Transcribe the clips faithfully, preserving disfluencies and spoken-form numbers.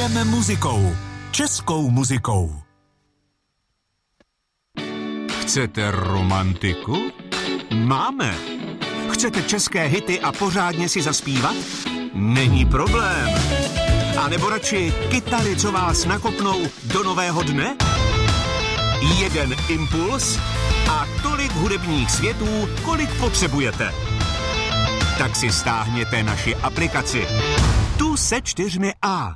Hrajeme muzikou. Českou muzikou. Chcete romantiku? Máme. Chcete české hity a pořádně si zaspívat? Není problém. A nebo radši kytary, co vás nakopnou do nového dne? Jeden impuls a tolik hudebních světů, kolik potřebujete. Tak si stáhněte naši aplikaci. Tu se čtyřmi A.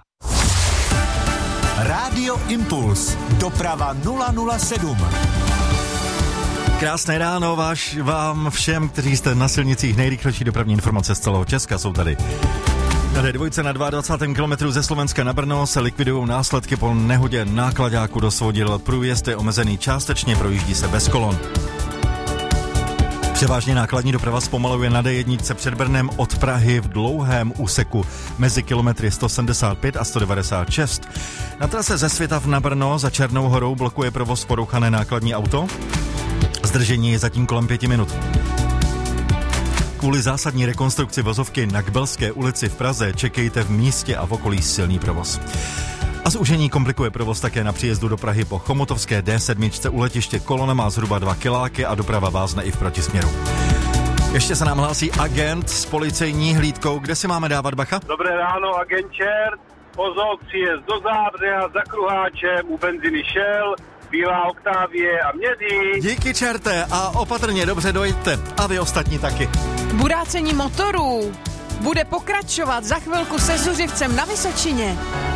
Rádio Impuls. Doprava nula nula sedm. Krásné ráno váš, vám všem, kteří jste na silnicích. Nejrychlejší dopravní informace z celého Česka jsou tady. Na D dva na dvacátém kilometru ze Slovenska na Brno se likvidují následky po nehodě nákladáku do svodidel. Průjezd je omezený částečně, projíždí se bez kolon. Převážně nákladní doprava zpomaluje na D jedna před Brnem od Prahy v dlouhém úseku mezi kilometry sto sedmdesát pět a sto devadesát šest. Na trase ze Světav na Brno za Černou horou blokuje provoz porouchané nákladní auto. Zdržení je zatím kolem pěti minut. Kvůli zásadní rekonstrukci vozovky na Kbelské ulici v Praze čekejte v místě a v okolí silný provoz. A zúžení komplikuje provoz také na příjezdu do Prahy po chomotovské D sedm u letiště. Kolona má zhruba dva kiláky a doprava vázne i v protisměru. Ještě se nám hlásí agent s policejní hlídkou. Kde si máme dávat bacha? Dobré ráno, agent Čert. Pozor, příjezd do Zábřeha za Kruháčem, u benzíny Shell, Bílá Oktávie a Mědí. Díky, čerte, a opatrně, dobře dojďte. A vy ostatní taky. Burácení motorů bude pokračovat za chvilku se Zuřivcem na Vysočině.